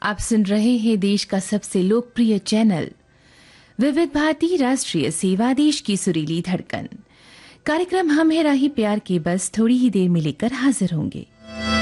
आप सुन रहे हैं देश का सबसे लोकप्रिय चैनल विविध भारती राष्ट्रीय सेवा, देश की सुरीली धड़कन। कार्यक्रम हम है राही प्यार के बस थोड़ी ही देर में लेकर हाजिर होंगे।